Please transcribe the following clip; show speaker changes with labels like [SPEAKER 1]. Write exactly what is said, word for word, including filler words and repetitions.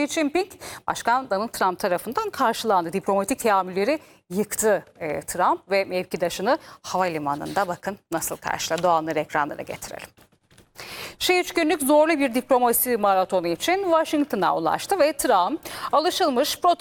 [SPEAKER 1] Xi Jinping, Başkan Donald Trump tarafından karşılandı. Diplomatik teamülleri yıktı e, Trump ve mevkidaşını havalimanında bakın nasıl karşıladı. Doğanları ekranlara getirelim. Şii üç günlük zorlu bir diplomasi maratonu için Washington'a ulaştı ve Trump alışılmış protokol